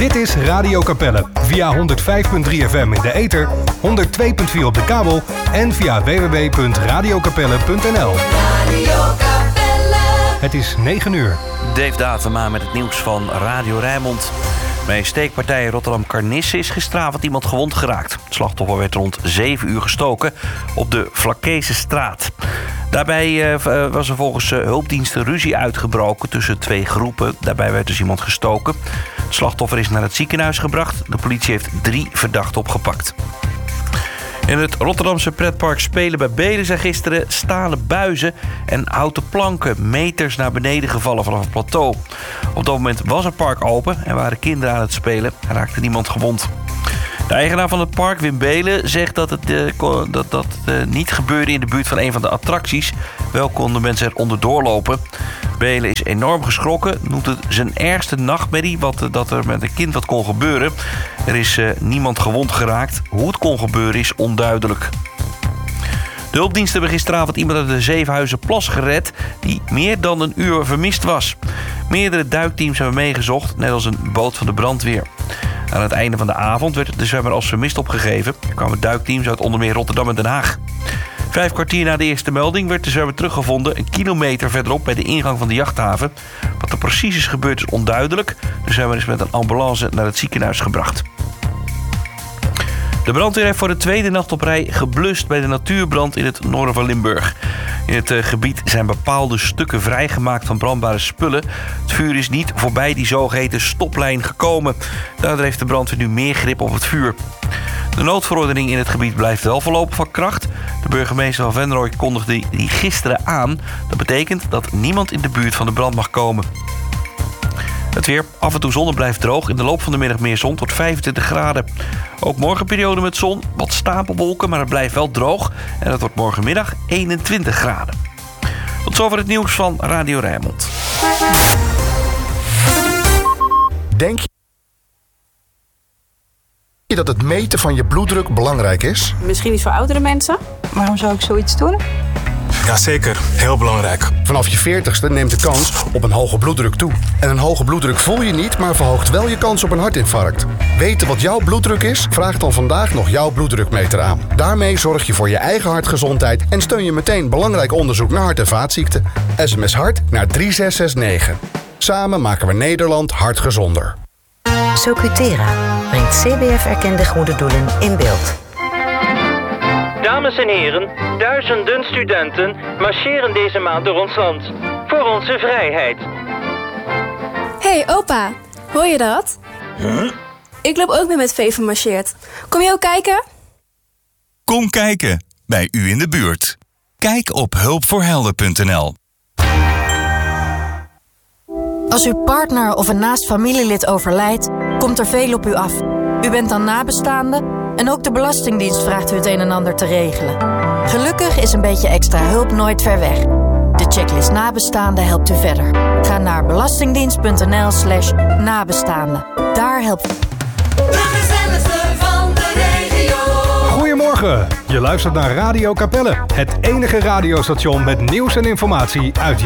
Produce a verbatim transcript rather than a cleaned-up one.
Dit is Radio Capelle via honderd vijf komma drie F M in de ether, honderd twee komma vier op de kabel en via w w w punt radio capelle punt n l. Radio Capelle. Het is negen uur. Dave Datema met het nieuws van Radio Rijnmond. Bij een steekpartij in Rotterdam-Karnisse is gisteravond iemand gewond geraakt. Het slachtoffer werd rond zeven uur gestoken op de Vlakkezenstraat. Daarbij uh, was er volgens uh, hulpdiensten ruzie uitgebroken tussen twee groepen. Daarbij werd dus iemand gestoken. Het slachtoffer is naar het ziekenhuis gebracht. De politie heeft drie verdachten opgepakt. In het Rotterdamse pretpark Spelen bij Beelen zijn gisteren stalen buizen en houten planken meters naar beneden gevallen vanaf het plateau. Op dat moment was het park open en waren kinderen aan het spelen en raakte niemand gewond. De eigenaar van het park, Wim Beelen, zegt dat het uh, dat, dat, uh, niet gebeurde in de buurt van een van de attracties. Wel konden mensen er onderdoor lopen. Beelen is enorm geschrokken, noemt het zijn ergste nachtmerrie wat, uh, dat er met een kind wat kon gebeuren. Er is uh, niemand gewond geraakt. Hoe het kon gebeuren is onduidelijk. De hulpdiensten hebben gisteravond iemand uit de Zevenhuizenplas gered die meer dan een uur vermist was. Meerdere duikteams hebben meegezocht, net als een boot van de brandweer. Aan het einde van de avond werd de zwemmer als vermist opgegeven. Er kwamen duikteams uit onder meer Rotterdam en Den Haag. Vijf kwartier na de eerste melding werd de zwemmer teruggevonden een kilometer verderop bij de ingang van de jachthaven. Wat er precies is gebeurd is onduidelijk. De zwemmer is met een ambulance naar het ziekenhuis gebracht. De brandweer heeft voor de tweede nacht op rij geblust bij de natuurbrand in het noorden van Limburg. In het uh, gebied zijn bepaalde stukken vrijgemaakt van brandbare spullen. Het vuur is niet voorbij die zogeheten stoplijn gekomen. Daardoor heeft de brandweer nu meer grip op het vuur. De noodverordening in het gebied blijft wel voorlopig van kracht. De burgemeester van Venrooy kondigde die gisteren aan. Dat betekent dat niemand in de buurt van de brand mag komen. Het weer, af en toe zon, blijft droog. In de loop van de middag meer zon tot vijfentwintig graden. Ook morgen periode met zon, wat stapelwolken, maar het blijft wel droog. En het wordt morgenmiddag eenentwintig graden. Tot zover het nieuws van Radio Rijnmond. Denk je dat het meten van je bloeddruk belangrijk is? Misschien iets voor oudere mensen. Waarom zou ik zoiets doen? Jazeker, heel belangrijk. Vanaf je veertigste neemt de kans op een hoge bloeddruk toe. En een hoge bloeddruk voel je niet, maar verhoogt wel je kans op een hartinfarct. Weten wat jouw bloeddruk is? Vraag dan vandaag nog jouw bloeddrukmeter aan. Daarmee zorg je voor je eigen hartgezondheid en steun je meteen belangrijk onderzoek naar hart- en vaatziekten. S M S hart naar drie zes zes negen. Samen maken we Nederland hartgezonder. Socutera brengt C B F-erkende goede doelen in beeld. Dames en heren, duizenden studenten marcheren deze maand door ons land. Voor onze vrijheid. Hey opa, hoor je dat? Huh? Ik loop ook mee met Veven marcheert. Kom je ook kijken? Kom kijken, bij u in de buurt. Kijk op hulpvoorhelden punt n l. Als uw partner of een naast familielid overlijdt, komt er veel op u af. U bent dan nabestaande en ook de Belastingdienst vraagt u het een en ander te regelen. Gelukkig is een beetje extra hulp nooit ver weg. De checklist nabestaande helpt u verder. Ga naar belastingdienst punt n l slash nabestaande. Daar helpt... De gezelligste van de regio. Goedemorgen, je luistert naar Radio Capelle. Het enige radiostation met nieuws en informatie uit